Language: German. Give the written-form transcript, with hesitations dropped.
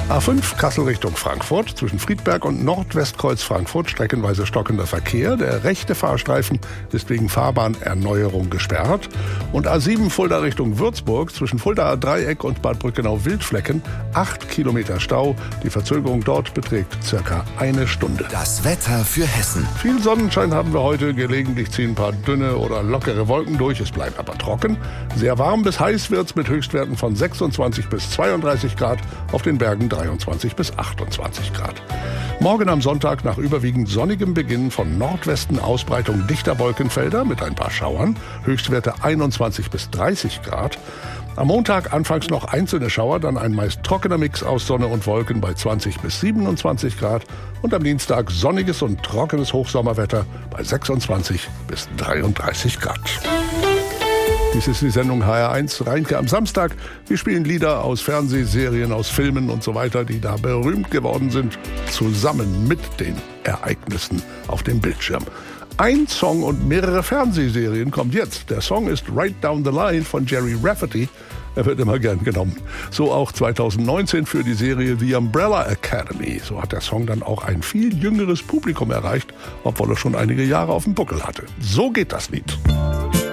A5 Kassel Richtung Frankfurt, zwischen Friedberg und Nordwestkreuz Frankfurt streckenweise stockender Verkehr. Der rechte Fahrstreifen ist wegen Fahrbahnerneuerung gesperrt. Und A7 Fulda Richtung Würzburg, zwischen Fuldaer Dreieck und Bad Brückenau-Wildflecken 8 Kilometer Stau. Die Verzögerung dort beträgt circa eine Stunde. Das Wetter für Hessen. Viel Sonnenschein haben wir heute, gelegentlich ziehen ein paar dünne oder lockere Wolken durch, es bleibt aber trocken. Sehr warm bis heiß wird's mit Höchstwerten von 26 bis 32 Grad, auf den Bergen 23 bis 28 Grad. Morgen am Sonntag nach überwiegend sonnigem Beginn von Nordwesten Ausbreitung dichter Wolkenfelder mit ein paar Schauern, Höchstwerte 21 bis 30 Grad. Am Montag anfangs noch einzelne Schauer, dann ein meist trockener Mix aus Sonne und Wolken bei 20 bis 27 Grad. Und am Dienstag sonniges und trockenes Hochsommerwetter bei 26 bis 33 Grad. Dies ist die Sendung HR1 Rheinke am Samstag. Wir spielen Lieder aus Fernsehserien, aus Filmen und so weiter, die da berühmt geworden sind, zusammen mit den Ereignissen auf dem Bildschirm. Ein Song und mehrere Fernsehserien kommt jetzt. Der Song ist Right Down the Line von Jerry Rafferty. Er wird immer gern genommen. So auch 2019 für die Serie The Umbrella Academy. So hat der Song dann auch ein viel jüngeres Publikum erreicht, obwohl er schon einige Jahre auf dem Buckel hatte. So geht das Lied.